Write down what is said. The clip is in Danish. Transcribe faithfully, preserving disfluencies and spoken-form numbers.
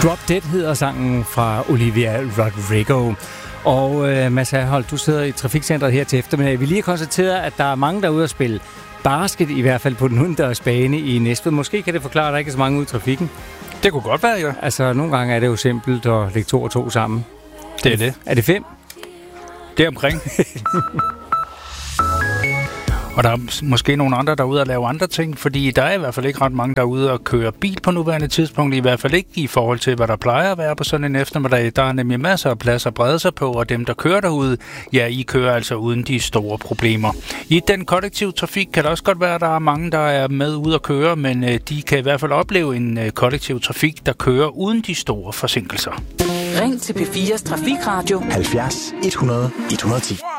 Drop Dead hedder sangen fra Olivia Rodrigo. Og øh, Mads Herhold, du sidder i trafikcentret her til eftermiddag. Vi lige har konstateret, at der er mange, der er ude at spille basket, i hvert fald på den udendørs bane i Næstved. Måske kan det forklare, at der ikke er så mange ude i trafikken. Det kunne godt være, ja. Altså, nogle gange er det jo simpelt at lægge to og to sammen. Det er det. Er det fem? Det er omkring. Og der er måske nogle andre, der er ude og lave andre ting, fordi der er i hvert fald ikke ret mange, der er ude og køre bil på nuværende tidspunkt, i hvert fald ikke i forhold til, hvad der plejer at være på sådan en eftermiddag. Der er nemlig masser af plads at brede sig på, og dem, der kører derude, ja, I kører altså uden de store problemer. I den kollektive trafik kan det også godt være, at der er mange, der er med ude at køre, men de kan i hvert fald opleve en kollektiv trafik, der kører uden de store forsinkelser. Ring til P fires Trafikradio halvfjerds et hundrede et hundrede og ti.